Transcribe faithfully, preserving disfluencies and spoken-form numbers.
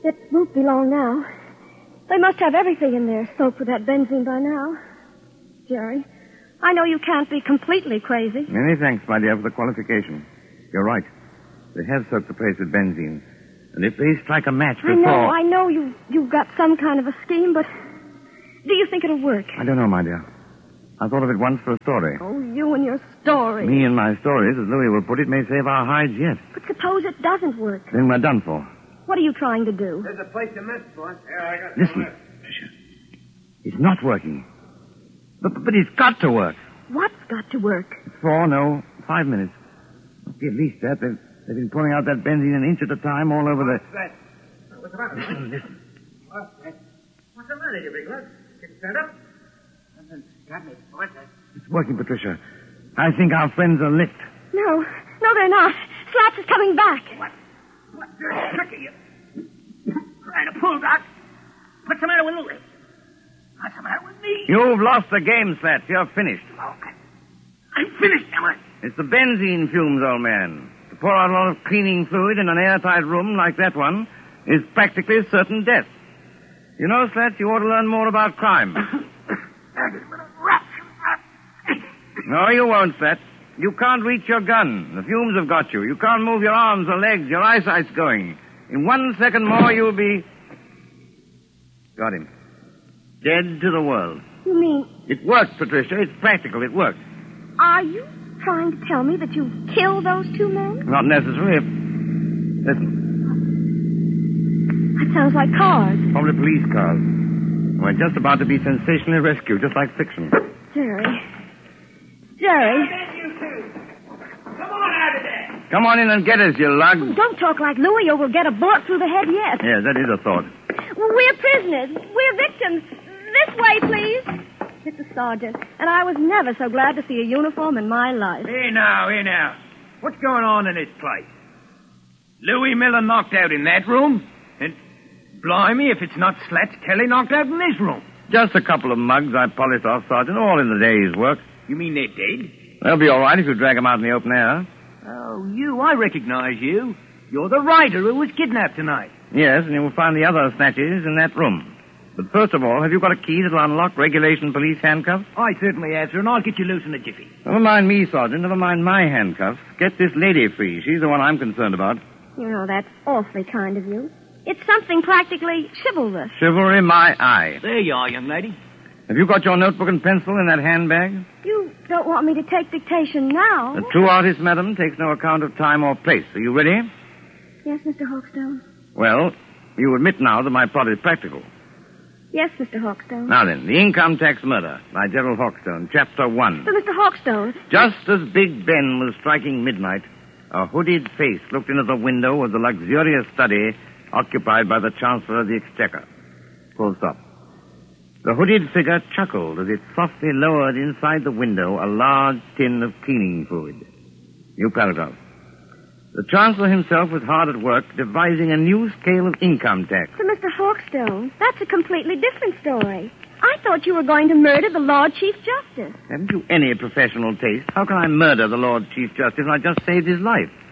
It won't be long now. They must have everything in there soaked with that benzene by now. Jerry, I know you can't be completely crazy. Many thanks, my dear, for the qualification. You're right. They have soaked the place with benzene. And if they strike a match before... I know, I know you, you've got some kind of a scheme, but do you think it'll work? I don't know, my dear. I thought of it once for a story. Oh, you and your story. Me and my stories, as Louis will put it, may save our hides yet. But suppose it doesn't work. Then we're done for. What are you trying to do? There's a place to mess, boss. Yeah, I got Listen, Tricia. It's not working. But, but it's got to work. What's got to work? Four, no, five minutes. Must be at least that. They've, they've been pouring out that benzene an inch at a time all over the... What's that? What's the matter? Listen, listen. What's that? What's the matter, you big lad? Getting fed up? Nothing's got me, boss. It's working, Patricia. I think our friends are licked. No, no, they're not. Slats is coming back. What? What dirty trick are you trying to pull, Doc? What's the matter with Louis? What's the matter with me? You've lost the game, Slats. You're finished. Oh, I, I'm finished, am I? It's the benzene fumes, old man. To pour out a lot of cleaning fluid in an airtight room like that one is practically certain death. You know, Slats, you ought to learn more about crime. No, you won't, Slats. You can't reach your gun. The fumes have got you. You can't move your arms or legs. Your eyesight's going. In one second more, you'll be... Got him. Dead to the world. You mean, It worked, Patricia. It's practical. It worked. are you trying to tell me that you killed those two men? Not necessarily. If... Listen. That sounds like cars. Probably police cars. We're just about to be sensationally rescued, just like fiction. Jerry. Jerry. You two. Come on out of there. Come on in and get us, you lug. Don't talk like Louis or we'll get a bullet through the head yet. Yes, that is a thought. We're prisoners. We're victims. This way, please. Mister Sergeant, and I was never so glad to see a uniform in my life. Here now, here now. What's going on in this place? Louis Miller knocked out in that room? And blimey, if it's not Slats Kelly knocked out in this room. Just a couple of mugs I polished off, Sergeant, all in the day's work. You mean they're dead? They'll be all right if you drag them out in the open air. Oh, you, I recognize you. You're the writer who was kidnapped tonight. Yes, and you will find the other snatches in that room. But first of all, have you got a key that'll unlock regulation police handcuffs? I certainly have, sir, and I'll get you loose in a jiffy. Never mind me, Sergeant. Never mind my handcuffs. Get this lady free. She's the one I'm concerned about. You know, that's awfully kind of you. It's something practically chivalrous. Chivalry, my eye. There you are, young lady. Have you got your notebook and pencil in that handbag? You don't want me to take dictation now? The true artist, madam, takes no account of time or place. Are you ready? Yes, Mister Hawkstone. Well, you admit now that my plot is practical. Yes, Mister Hawkstone. Now then, The Income Tax Murder by Gerald Hawkstone, Chapter one. But Mister Hawkstone... Just as Big Ben was striking midnight, a hooded face looked into the window of the luxurious study occupied by the Chancellor of the Exchequer. Full stop. The hooded figure chuckled as it softly lowered inside the window a large tin of cleaning fluid. New paragraph. The Chancellor himself was hard at work devising a new scale of income tax. But Mister Hawkstone, that's a completely different story. I thought you were going to murder the Lord Chief Justice. Haven't you any professional taste? How can I murder the Lord Chief Justice when I just saved his life?